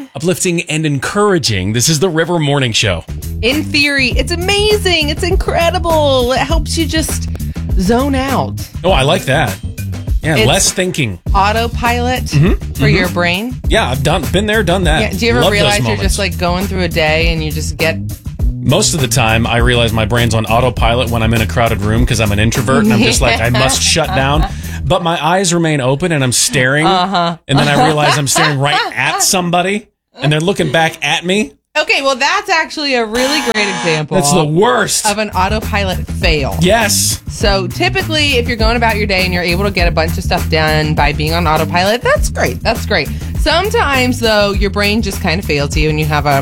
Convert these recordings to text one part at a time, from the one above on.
uplifting, and encouraging. This is the River Morning Show. In theory, it's amazing. It's incredible. It helps you just zone out. Oh, I like that. Yeah, It's less thinking. Autopilot for your brain. Yeah, I've been there, done that. Yeah. Do you ever Love realize those you're moments. just like going through a day and you just get... Most of the time, I realize my brain's on autopilot when I'm in a crowded room because I'm an introvert and I'm just like, I must shut down. But my eyes remain open and I'm staring. And then I realize I'm staring right at somebody and they're looking back at me. Okay, well, that's actually a really great example. That's the worst. Of an autopilot fail. Yes. So typically, if you're going about your day and you're able to get a bunch of stuff done by being on autopilot, that's great. That's great. Sometimes, though, your brain just kind of fails you and you have a...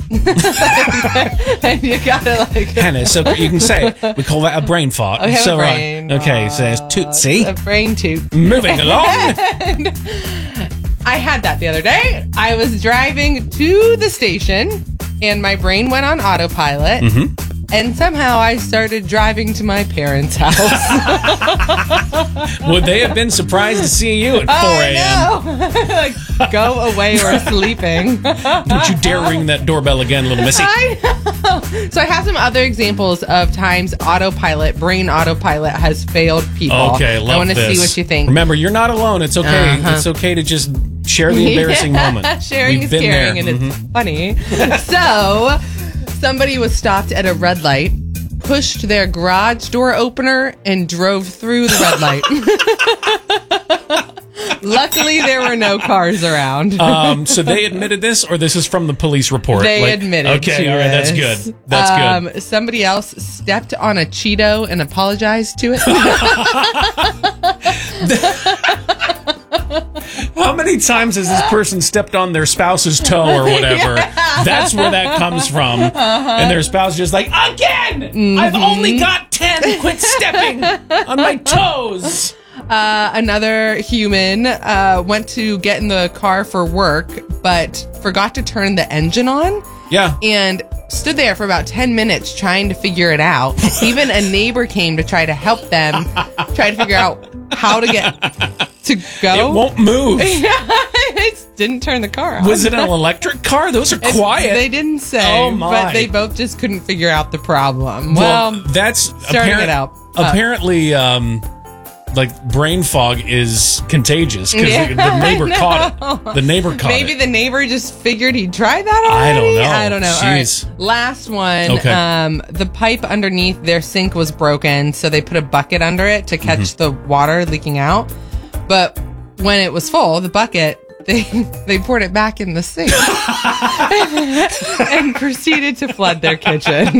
and you gotta like... Hannah, so you can say, we call that a brain fart. Okay, so, a brain okay, so it's tootsie. A brain toot. Moving along. I had that the other day. I was driving to the station and my brain went on autopilot. And somehow I started driving to my parents' house. Would they have been surprised to see you at 4 a.m.? Like, go away or sleeping. Don't you dare ring that doorbell again, little missy. I know. So I have some other examples of times brain autopilot has failed people. Okay, love I want to this. see what you think. Remember, you're not alone. It's okay. It's okay to just share the embarrassing moment. Sharing We've is been caring, there. and it's funny. So, somebody was stopped at a red light, pushed their garage door opener, and drove through the red light. Luckily, there were no cars around. So they admitted this, or this is from the police report? They admitted Okay, to all right, that's this. good. That's good. Somebody else stepped on a Cheeto and apologized to it. How many times has this person stepped on their spouse's toe or whatever? That's where that comes from. And their spouse just like, again! I've only got 10! Quit stepping on my toes! Another human went to get in the car for work, but forgot to turn the engine on. Yeah. And stood there for about 10 minutes trying to figure it out. Even a neighbor came to try to help them try to figure out how to get to go. It won't move. It didn't turn the car on. Was it an electric car? Those are quiet. They didn't say, Oh, my. but they both just couldn't figure out the problem. Well, that's starting it out. Apparently, like brain fog is contagious because the neighbor caught it. The neighbor caught it. Maybe the neighbor just figured he'd try that already. I don't know. Jeez. All right. Last one. Okay. The pipe underneath their sink was broken, so they put a bucket under it to catch the water leaking out. But when it was full, the bucket, they poured it back in the sink and proceeded to flood their kitchen.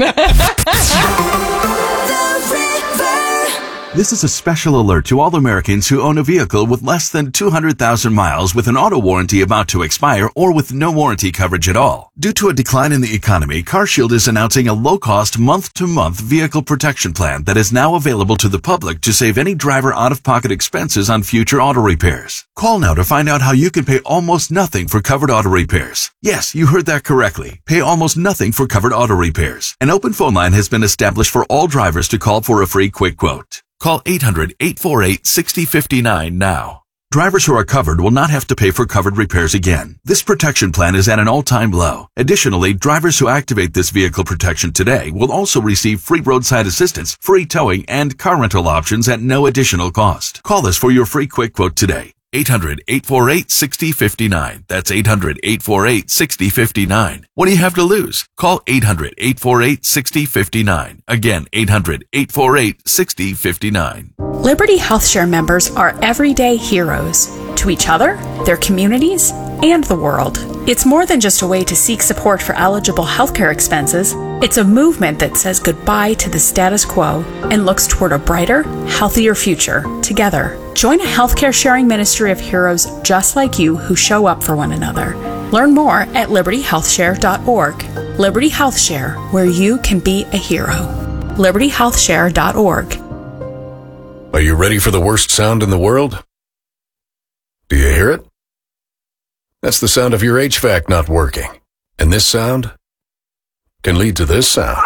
This is a special alert to all Americans who own a vehicle with less than 200,000 miles with an auto warranty about to expire or with no warranty coverage at all. Due to a decline in the economy, CarShield is announcing a low-cost month-to-month vehicle protection plan that is now available to the public to save any driver out-of-pocket expenses on future auto repairs. Call now to find out how you can pay almost nothing for covered auto repairs. Yes, you heard that correctly. Pay almost nothing for covered auto repairs. An open phone line has been established for all drivers to call for a free quick quote. Call 800-848-6059 now. Drivers who are covered will not have to pay for covered repairs again. This protection plan is at an all-time low. Additionally, drivers who activate this vehicle protection today will also receive free roadside assistance, free towing, and car rental options at no additional cost. Call us for your free quick quote today. 800-848-6059. That's 800-848-6059. What do you have to lose? Call 800-848-6059. Again, 800-848-6059. Liberty HealthShare members are everyday heroes to each other, their communities, and the world. It's more than just a way to seek support for eligible healthcare expenses. It's a movement that says goodbye to the status quo and looks toward a brighter, healthier future together. Join a healthcare sharing ministry of heroes just like you who show up for one another. Learn more at libertyhealthshare.org. Liberty HealthShare, where you can be a hero. libertyhealthshare.org. Are you ready for the worst sound in the world? Do you hear it? That's the sound of your HVAC not working. And this sound can lead to this sound.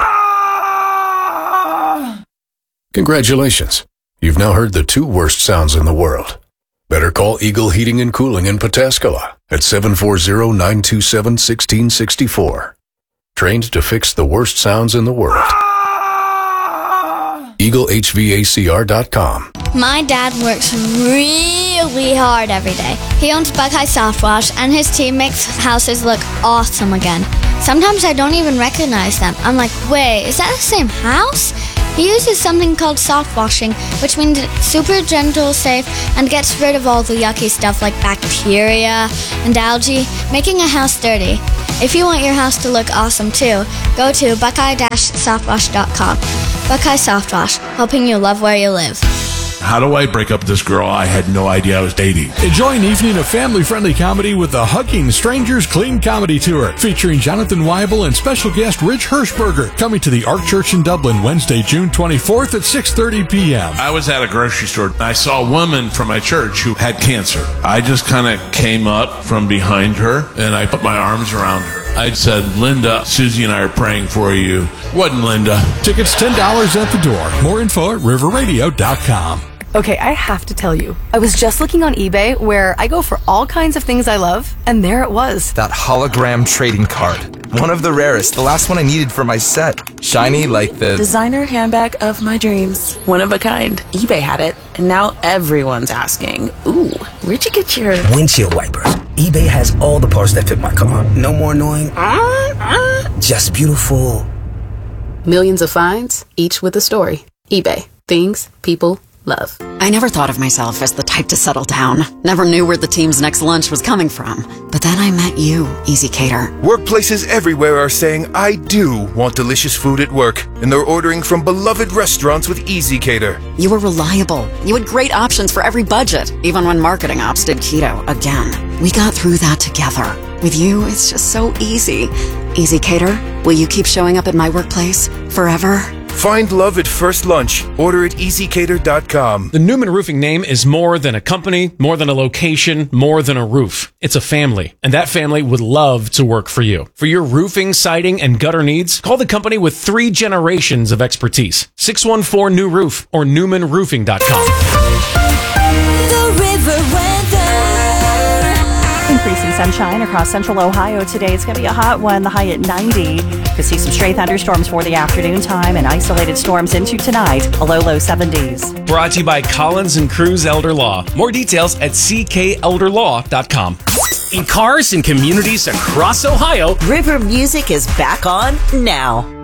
Congratulations. You've now heard the two worst sounds in the world. Better call Eagle Heating and Cooling in Pataskala at 740-927-1664. Trained to fix the worst sounds in the world. EagleHVACR.com. My dad works really hard every day. He owns Buckeye Soft Wash, and his team makes houses look awesome again. Sometimes I don't even recognize them. I'm like, wait, is that the same house? He uses something called soft washing, which means it's super gentle, safe, and gets rid of all the yucky stuff like bacteria and algae, making a house dirty. If you want your house to look awesome too, go to buckeye-softwash.com. Buckeye Soft Wash, helping you love where you live. How do I break up this girl I had no idea I was dating? Enjoy an evening of family-friendly comedy with the Hugging Strangers Clean Comedy Tour, featuring Jonathan Weibel and special guest Rich Hirschberger, coming to the Ark Church in Dublin Wednesday, June 24th at 6:30 p.m. I was at a grocery store. I saw a woman from my church who had cancer. I just kind of came up from behind her, and I put my arms around her. I said, Linda, Susie and I are praying for you. Wasn't Linda. Tickets $10 at the door. More info at riverradio.com. Okay, I have to tell you, I was just looking on eBay where I go for all kinds of things I love, and there it was. That hologram trading card. One of the rarest, the last one I needed for my set. Shiny like the designer handbag of my dreams. One of a kind. eBay had it, and now everyone's asking, ooh, where'd you get your windshield wipers? eBay has all the parts that fit my car. No more annoying, just beautiful. Millions of finds, each with a story. eBay. Things people love. I never thought of myself as the type to settle down. Never knew where the team's next lunch was coming from. But then I met you, Easy Cater. Workplaces everywhere are saying, I do want delicious food at work. And they're ordering from beloved restaurants with Easy Cater. You were reliable. You had great options for every budget, even when marketing ops did keto again. We got through that together. With you, it's just so easy. Easy Cater, will you keep showing up at my workplace forever? Find love at first lunch. Order at easycater.com. The Newman Roofing name is more than a company, more than a location, more than a roof. It's a family, and that family would love to work for you. For your roofing, siding, and gutter needs, call the company with 3 generations of expertise. 614-NEW-ROOF or newmanroofing.com. The River Weather. Increasing sunshine across central Ohio today. It's going to be a hot one, the high at 90. Could see some stray thunderstorms for the afternoon time and isolated storms into tonight, a low 70s. Brought to you by Collins and Cruz Elder Law. More details at ckelderlaw.com. In cars and communities across Ohio, River Music is back on now.